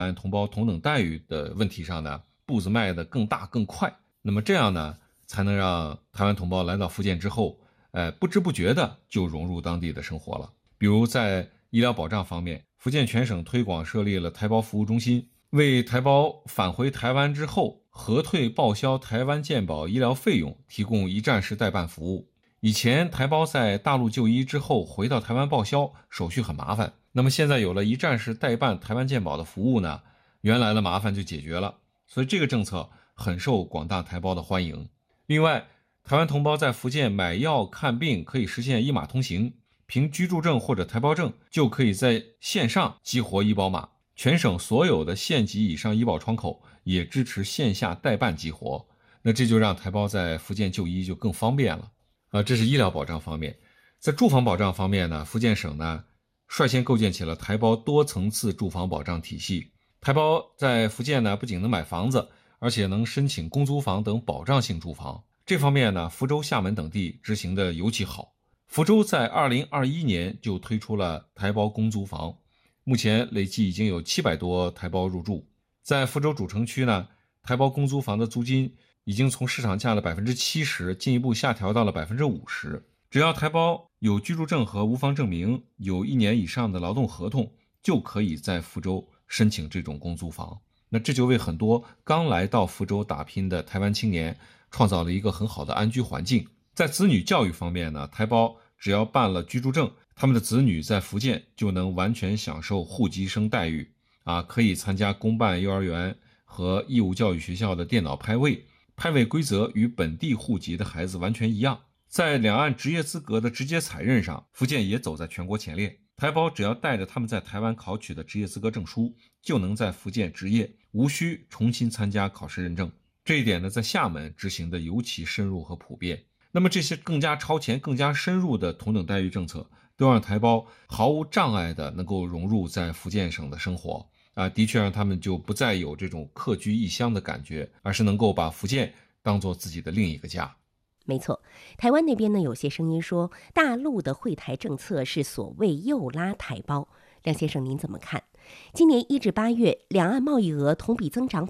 同胞同等待遇的问题上呢，步子迈得更大更快。那么这样呢，才能让台湾同胞来到福建之后，不知不觉的就融入当地的生活了。比如在医疗保障方面，福建全省推广设立了台胞服务中心，为台胞返回台湾之后核退报销台湾健保医疗费用提供一站式代办服务。以前台胞在大陆就医之后回到台湾报销，手续很麻烦。那么现在有了一站式代办台湾健保的服务呢，原来的麻烦就解决了。所以这个政策很受广大台胞的欢迎。另外，台湾同胞在福建买药看病可以实现一码通行，凭居住证或者台胞证就可以在线上激活医保码。全省所有的县级以上医保窗口也支持线下代办激活，那这就让台胞在福建就医就更方便了。这是医疗保障方面。在住房保障方面呢，福建省呢率先构建起了台胞多层次住房保障体系。台胞在福建呢不仅能买房子，而且能申请公租房等保障性住房。这方面呢，福州、厦门等地执行的尤其好。福州在2021年就推出了台胞公租房，目前累计已经有700多台胞入住。在福州主城区呢，台胞公租房的租金已经从市场价的70%进一步下调到了50%。只要台胞有居住证和无房证明，有1年以上的劳动合同，就可以在福州申请这种公租房。那这就为很多刚来到福州打拼的台湾青年创造了一个很好的安居环境。在子女教育方面呢，台胞只要办了居住证，他们的子女在福建就能完全享受户籍生待遇可以参加公办幼儿园和义务教育学校的电脑派位，派位规则与本地户籍的孩子完全一样。在两岸职业资格的直接采认上，福建也走在全国前列。台胞只要带着他们在台湾考取的职业资格证书，就能在福建执业，无需重新参加考试认证。这一点呢，在厦门执行的尤其深入和普遍。那么这些更加超前、更加深入的同等待遇政策，都让台胞毫无障碍的能够融入在福建省的生活的确让他们就不再有这种客居异乡的感觉，而是能够把福建当作自己的另一个家。 没错，台湾那边呢，有些声音说大陆的惠台政策是所谓诱拉台胞。梁先生您怎么看？今年1至8月，两岸贸易额同比增长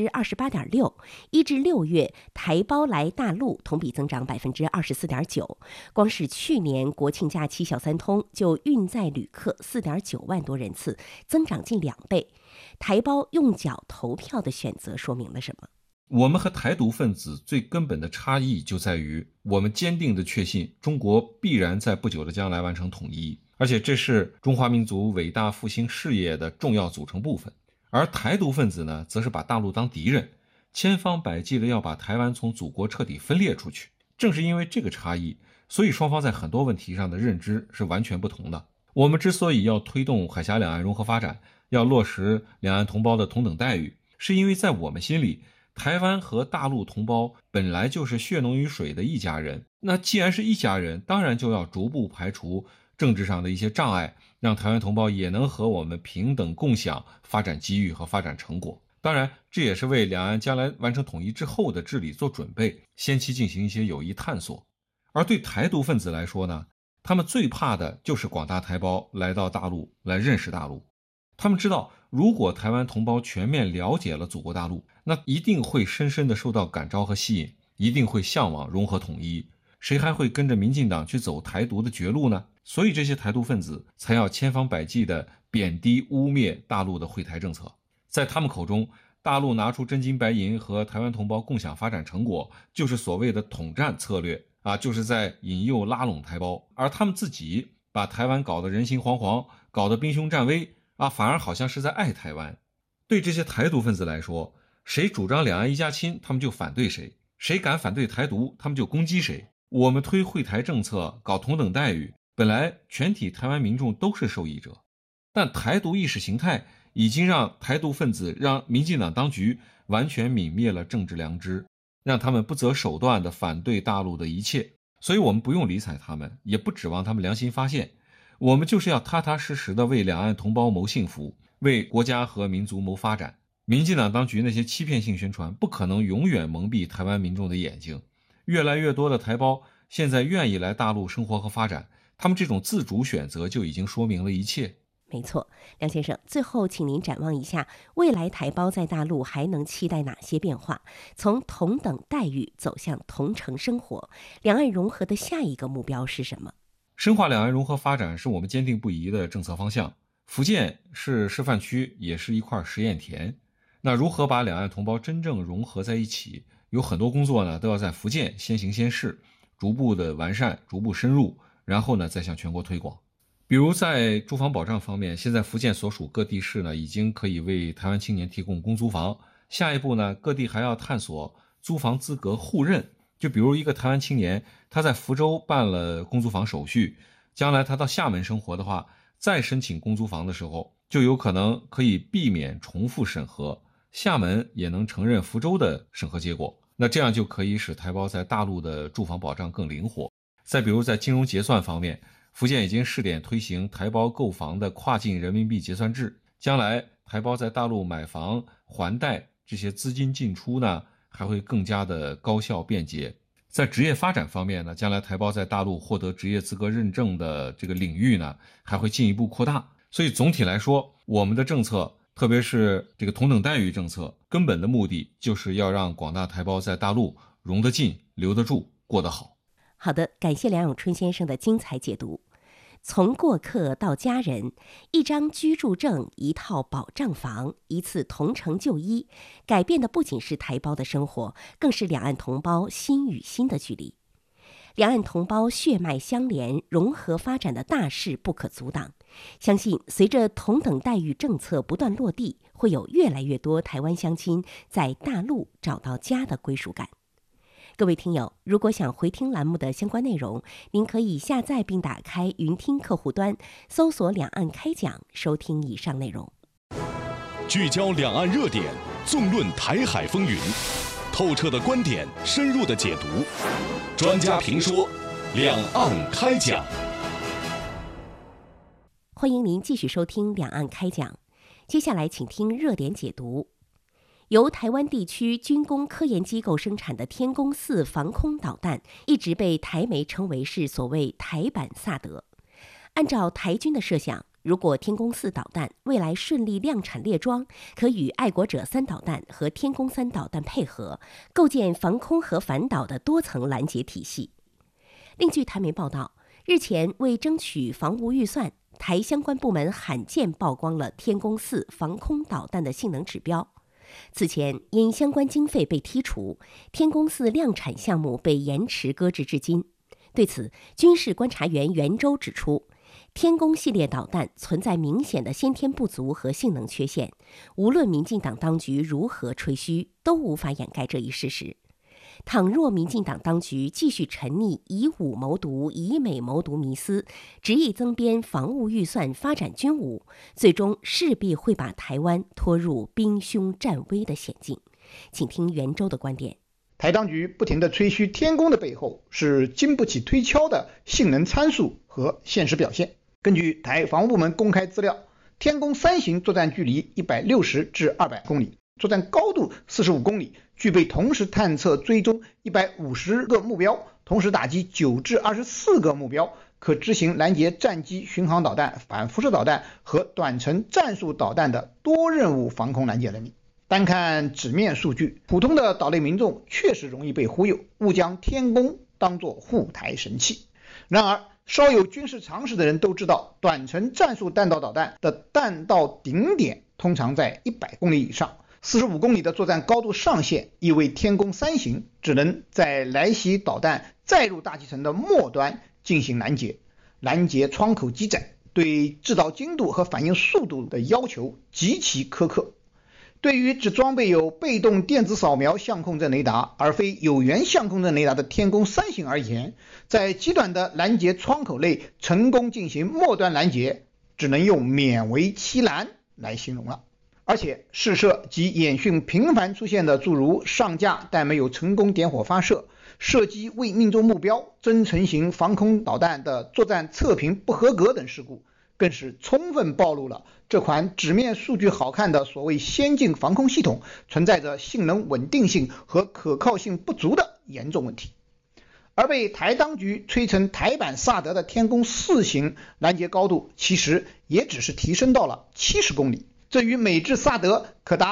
28.6%，1至6月台胞来大陆同比增长24.9%。光是去年国庆假期小三通就运载旅客4.9万多人次，增长近2倍。台胞用脚投票的选择说明了什么？ 我们和台独分子最根本的差异就在于，我们坚定地确信中国必然在不久的将来完成统一，而且这是中华民族伟大复兴事业的重要组成部分。而台独分子呢，则是把大陆当敌人，千方百计地要把台湾从祖国彻底分裂出去。正是因为这个差异，所以双方在很多问题上的认知是完全不同的。我们之所以要推动海峡两岸融合发展，要落实两岸同胞的同等待遇，是因为在我们心里，台湾和大陆同胞本来就是血浓于水的一家人。那既然是一家人，当然就要逐步排除政治上的一些障碍，让台湾同胞也能和我们平等共享发展机遇和发展成果。当然，这也是为两岸将来完成统一之后的治理做准备，先期进行一些有益探索。而对台独分子来说呢，他们最怕的就是广大台胞来到大陆来认识大陆。他们知道，如果台湾同胞全面了解了祖国大陆，那一定会深深地受到感召和吸引，一定会向往融合统一。谁还会跟着民进党去走台独的绝路呢？所以这些台独分子才要千方百计地贬低污蔑大陆的惠台政策。在他们口中，大陆拿出真金白银和台湾同胞共享发展成果，就是所谓的统战策略就是在引诱拉拢台胞。而他们自己把台湾搞得人心惶惶，搞得兵凶战危反而好像是在爱台湾。对这些台独分子来说，谁主张两岸一家亲，他们就反对谁；谁敢反对台独，他们就攻击谁。我们推惠台政策，搞同等待遇，本来全体台湾民众都是受益者，但台独意识形态已经让台独分子、让民进党当局完全泯灭了政治良知，让他们不择手段地反对大陆的一切。所以我们不用理睬他们，也不指望他们良心发现，我们就是要踏踏实实地为两岸同胞谋幸福，为国家和民族谋发展。民进党当局那些欺骗性宣传不可能永远蒙蔽台湾民众的眼睛。越来越多的台胞现在愿意来大陆生活和发展，他们这种自主选择就已经说明了一切。 没错，梁先生，最后请您展望一下未来台胞在大陆还能期待哪些变化？从同等待遇走向同城生活，两岸融合的下一个目标是什么？ 深化两岸融合发展是我们坚定不移的政策方向。福建是示范区，也是一块实验田。那如何把两岸同胞真正融合在一起？有很多工作呢，都要在福建先行先试，逐步的完善，逐步深入，然后呢再向全国推广。比如在住房保障方面，现在福建所属各地市呢，已经可以为台湾青年提供公租房。下一步呢，各地还要探索租房资格互认。就比如一个台湾青年，他在福州办了公租房手续，将来他到厦门生活的话，再申请公租房的时候，就有可能可以避免重复审核，厦门也能承认福州的审核结果。那这样就可以使台胞在大陆的住房保障更灵活。再比如在金融结算方面，福建已经试点推行台胞购房的跨境人民币结算制，将来台胞在大陆买房、还贷这些资金进出呢，还会更加的高效便捷。在职业发展方面呢，将来台胞在大陆获得职业资格认证的这个领域呢，还会进一步扩大。所以总体来说，我们的政策，特别是这个同等待遇政策，根本的目的就是要让广大台胞在大陆融得进、留得住、过得好。 好的，感谢梁永春先生的精彩解读。从过客到家人，一张居住证，一套保障房，一次同城就医，改变的不仅是台胞的生活，更是两岸同胞心与心的距离。两岸同胞血脉相连，融合发展的大势不可阻挡。相信随着同等待遇政策不断落地，会有越来越多台湾乡亲在大陆找到家的归属感。各位听友，如果想回听栏目的相关内容，您可以下载并打开云听客户端，搜索两岸开讲，收听以上内容。 聚焦两岸热点，纵论台海风云，透彻的观点，深入的解读，专家评说，两岸开讲。 欢迎您继续收听两岸开讲，接下来请听热点解读。由台湾地区军工科研机构生产的天宫4防空导弹，一直被台媒称为是所谓台版萨德。按照台军的设想，如果天宫4导弹未来顺利量产列装，可与爱国者3导弹和天宫3导弹配合，构建防空和反导的多层拦截体系。另据台媒报道，日前为争取防务预算，台相关部门罕见曝光了天宫4防空导弹的性能指标。此前因相关经费被剔除，天宫4量产项目被延迟搁置至今。对此，军事观察员袁周指出，天宫系列导弹存在明显的先天不足和性能缺陷，无论民进党当局如何吹嘘，都无法掩盖这一事实。倘若民进党当局继续沉溺以武谋独、以美谋独迷思，执意增编防务预算发展军武，最终势必会把台湾拖入兵凶战危的险境。请听袁周的观点。 台当局不停地吹嘘天宫的背后是经不起推敲的性能参数和现实表现。根据台防务部门公开资料，天宫3型作战距离160至200公里，作战高度45公里，具备同时探测追踪150个目标，同时打击9至24个目标，可执行拦截战机、巡航导弹、反辐射导弹和短程战术导弹的多任务防空拦截能力。单看纸面数据，普通的岛内民众确实容易被忽悠，误将天宫当作护台神器。然而稍有军事常识的人都知道，短程战术弹道导弹的弹道顶点通常在100公里以上，45公里的作战高度上限意味天宫3型只能在来袭导弹载入大气层的末端进行拦截，拦截窗口极窄，对制导精度和反应速度的要求极其苛刻。对于只装备有被动电子扫描相控阵雷达而非有源相控阵雷达的天宫3型而言，在极短的拦截窗口内成功进行末端拦截，只能用勉为其难来形容了。而且试射及演训频繁出现的诸如上架但没有成功点火发射、射击未命中目标、增程型防空导弹的作战测评不合格等事故，更是充分暴露了这款纸面数据好看的所谓先进防空系统存在着性能稳定性和可靠性不足的严重问题。 而被台当局吹成台版萨德的天宫4型拦截高度其实也只是提升到了70公里，这与美制萨德可达